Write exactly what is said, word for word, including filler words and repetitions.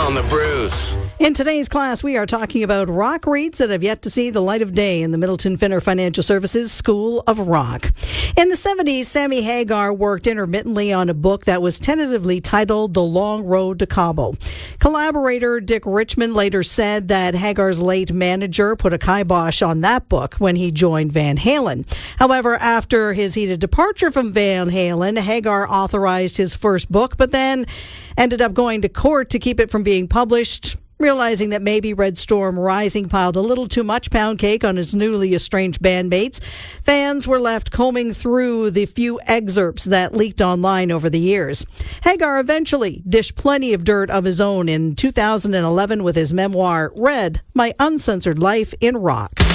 on the Bruce. In today's class, we are talking about rock reads that have yet to see the light of day in the Middleton Finner Financial Services School of Rock. In the seventies, Sammy Hagar worked intermittently on a book that was tentatively titled The Long Road to Cabo. Collaborator Dick Richmond later said that Hagar's late manager put a kibosh on that book when he joined Van Halen. However, after his heated departure from Van Halen, Hagar authorized his first book, but then ended up going to court to keep it from being published, realizing that maybe Red Storm Rising piled a little too much pound cake on his newly estranged bandmates. Fans were left combing through the few excerpts that leaked online over the years. Hagar eventually dished plenty of dirt of his own in two thousand eleven with his memoir, Red, My Uncensored Life in Rock.